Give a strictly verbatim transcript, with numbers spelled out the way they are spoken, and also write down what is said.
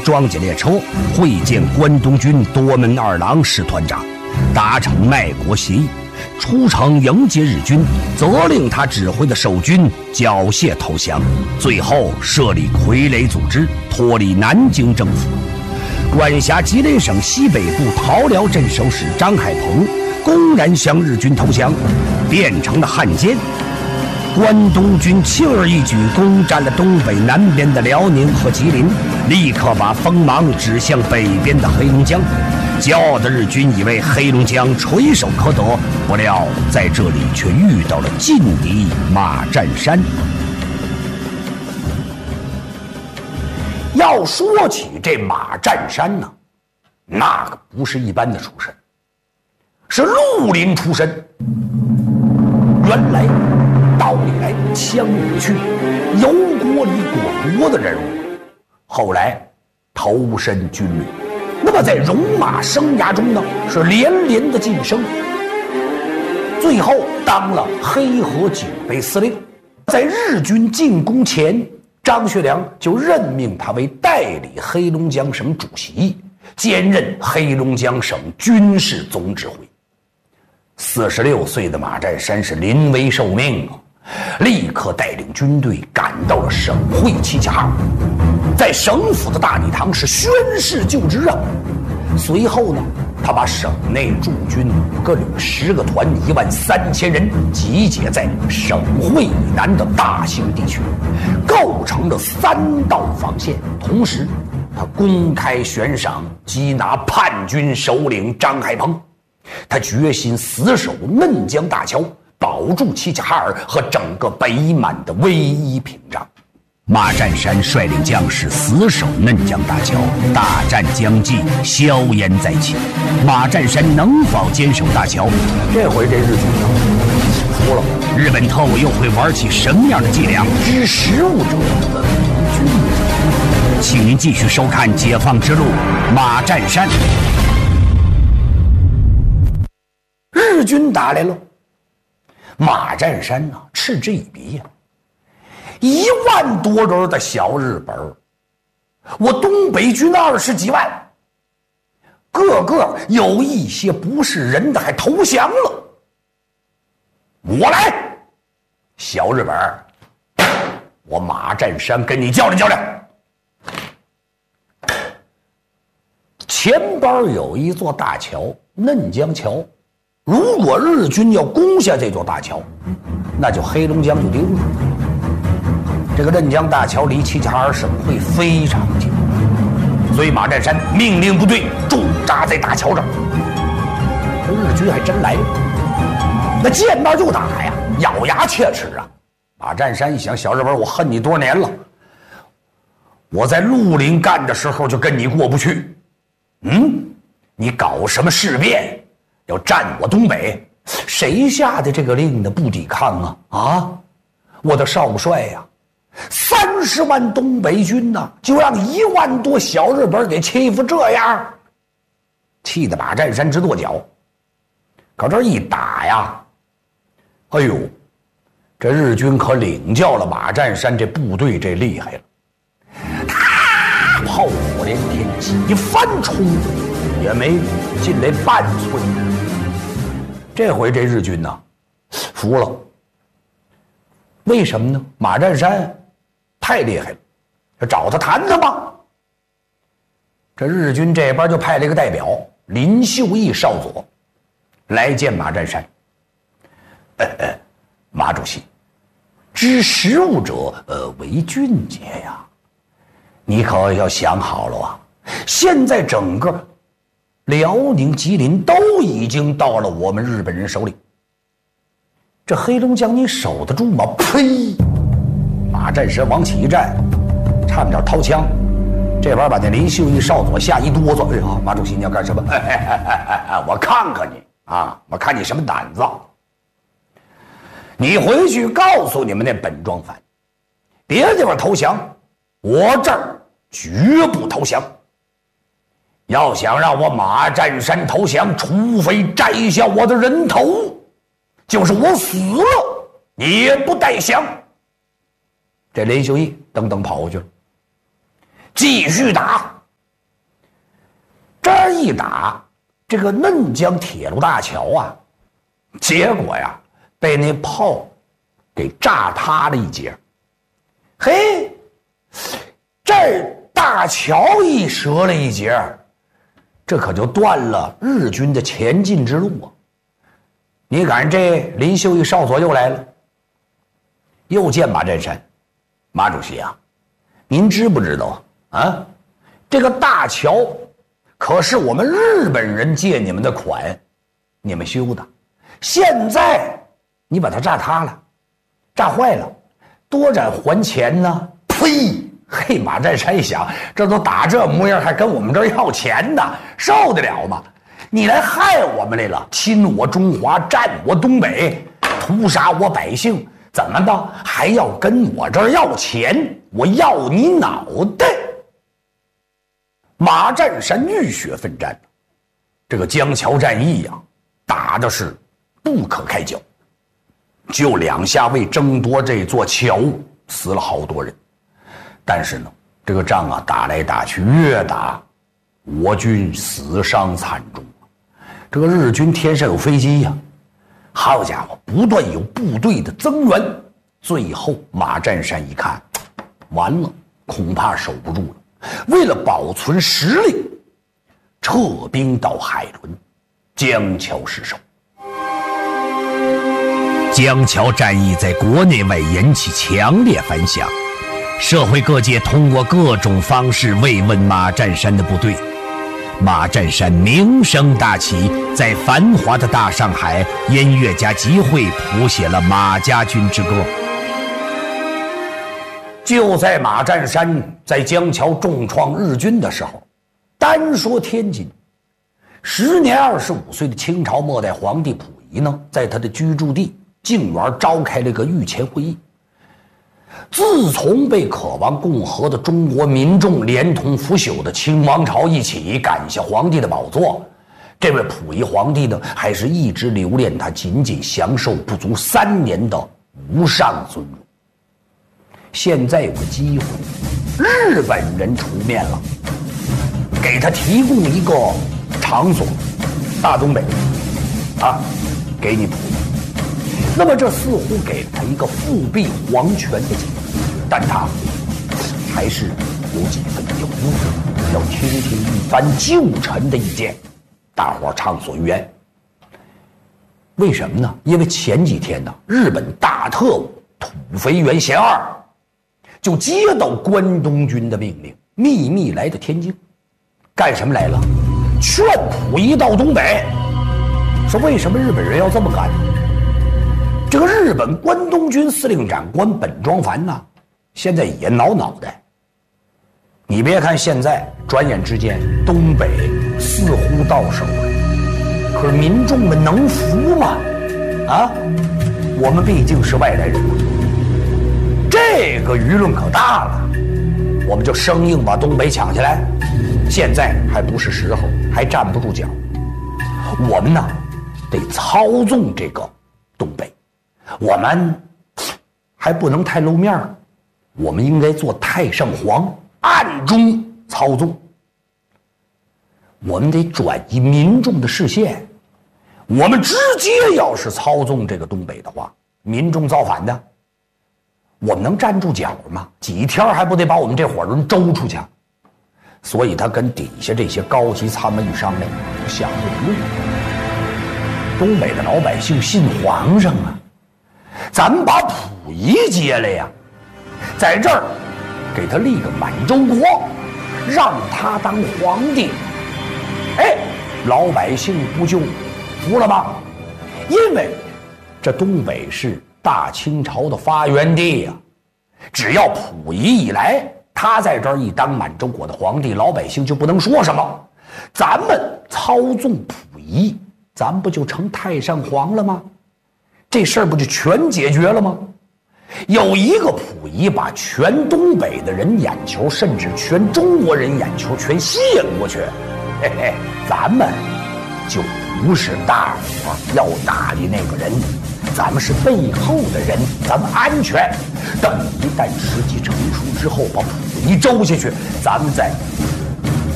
装甲列车会见关东军多门二郎师团长，达成卖国协议，出城迎接日军，责令他指挥的守军缴械投降，最后设立傀儡组织，脱离南京政府。管辖吉林省西北部桃辽镇守使张海鹏公然向日军投降，变成了汉奸。关东军轻而易举攻占了东北南边的辽宁和吉林，立刻把锋芒指向北边的黑龙江。骄傲的日军以为黑龙江垂手可得，不料在这里却遇到了劲敌马占山。要说起这马占山呢，那个不是一般的出身，是绿林出身。原来道里来枪里去，油锅里滚锅的人物，后来投身军旅。那么在戎马生涯中呢，是连连的晋升，最后当了黑河警备司令。在日军进攻前，张学良就任命他为代理黑龙江省主席，兼任黑龙江省军事总指挥。四十六岁的马占山是临危受命啊，立刻带领军队赶到了省会齐齐哈尔，在省府的大礼堂是宣誓就职啊。随后呢，他把省内驻军五个旅、十个团、一万三千人集结在省会以南的大兴地区，构成了三道防线。同时，他公开悬赏缉拿叛军首领张海鹏。他决心死守嫩江大桥，保住齐齐哈尔和整个北满的唯一屏障。马占山率领将士死守嫩江大桥，大战将近，硝烟再起。马占山能否坚守大桥？这回这日军呢，服了。日本特务又会玩起什么样的伎俩？知时务者为俊者。请您继续收看《解放之路》，马占山。日军打来了，马占山呢、啊、嗤之以鼻呀、啊。一万多人的小日本，我东北军二十几万，个个有一些不是人的还投降了。我来，小日本，我马占山跟你较量较量。前边有一座大桥，嫩江桥。如果日军要攻下这座大桥，那就黑龙江就丢了。这个嫩江大桥离齐齐哈尔省会非常近，所以马占山命令部队驻扎在大桥上。日军还真来了，那见面就打呀，咬牙切齿啊！马占山一想，小日本，我恨你多年了，我在绿林干的时候就跟你过不去，嗯，你搞什么事变？要占我东北，谁下的这个令呢？不抵抗啊！啊，我的少帅呀、啊，三十万东北军呢、啊，就让一万多小日本给欺负这样，气得马占山直跺脚。可这一打呀，哎呦，这日军可领教了马占山这部队这厉害了，他炮火连天，几番冲也没进来半寸。这回这日军呐、啊，服了。为什么呢？马占山太厉害了，要找他谈谈吧。这日军这边就派了一个代表林秀义少佐来见马占山。呃呃，马主席，知时务者呃为俊杰呀，你可要想好了啊！现在整个辽宁、吉林都已经到了我们日本人手里，这黑龙江你守得住吗？呸！马占山往起一站，差点掏枪，这边把那林秀义少佐吓一哆嗦。哎呀，马主席你要干什么？哎哎哎哎哎，我看看你啊，我看你什么胆子！你回去告诉你们那本庄藩，别地方投降，我这儿绝不投降。要想让我马占山投降，除非摘下我的人头，就是我死了也不带降。这林秀义噔噔跑过去了，继续打。 这一打，这个嫩江铁路大桥啊，结果呀被那炮给炸塌了一截。嘿，这大桥一折了一截，这可就断了日军的前进之路啊！你赶这林秀一少佐又来了，又见马占山。马主席啊，您知不知道啊？啊，这个大桥可是我们日本人借你们的款，你们修的，现在你把它炸塌了，炸坏了，多展还钱呢？呸！嘿，马占山一想，这都打这模样，还跟我们这儿要钱呢，受得了吗？你来害我们来了，侵我中华，占我东北，屠杀我百姓，怎么的还要跟我这儿要钱？我要你脑袋！马占山浴血奋战，这个江桥战役呀、啊，打的是不可开交，就两下为争夺这座桥死了好多人。但是呢，这个仗啊打来打去，越打我军死伤惨重。这个日军天上有飞机呀、啊，好家伙，不断有部队的增援。最后马占山一看，完了，恐怕守不住了。为了保存实力，撤兵到海伦，江桥失守。 江桥战役在国内外引起强烈反响，社会各界通过各种方式慰问马占山的部队。马占山名声大起，在繁华的大上海，音乐家集会谱写了《马家军之歌》。 就在马占山在江桥重创日军的时候，单说天津，时年二十五岁的清朝末代皇帝溥仪呢，在他的居住地静园召开了个御前会议。自从被渴望共和的中国民众连同腐朽的清王朝一起赶下皇帝的宝座，这位溥仪皇帝呢，还是一直留恋他仅仅享受不足三年的无上尊荣。现在有个机会，日本人出面了，给他提供一个场所，大东北啊，给你溥仪。那么这似乎给了他一个复辟皇权的机会，但他还是有几分犹豫，要听听一番旧臣的意见。大伙儿畅所欲言。为什么呢？因为前几天呢，日本大特务土肥原贤二就接到关东军的命令，秘密来到天津，干什么来了？劝溥仪到东北。说为什么日本人要这么干？这个日本关东军司令长官本庄繁呐，现在也挠脑袋。你别看现在转眼之间东北似乎到手了，可是民众们能服吗？啊，我们毕竟是外来人嘛，这个舆论可大了，我们就生硬把东北抢下来，现在还不是时候，还站不住脚。我们呢，得操纵这个东北。我们还不能太露面，我们应该做太上皇，暗中操纵。我们得转移民众的视线。我们直接要是操纵这个东北的话，民众造反的，我们能站住脚吗？几天还不得把我们这伙人周出去？所以他跟底下这些高级参谋商量，想这个路。东北的老百姓信皇上啊，咱们把溥仪接来呀，在这儿给他立个满洲国，让他当皇帝。哎，老百姓不就服了吗？因为这东北是大清朝的发源地呀、啊，只要溥仪一来，他在这儿一当满洲国的皇帝，老百姓就不能说什么。咱们操纵溥仪，咱们不就成太上皇了吗？这事儿不就全解决了吗？有一个溥仪把全东北的人眼球，甚至全中国人眼球全吸引过去，嘿嘿，咱们就不是大伙要打的那个人，咱们是背后的人，咱们安全。等一旦时机成熟之后，把溥仪周下去，咱们再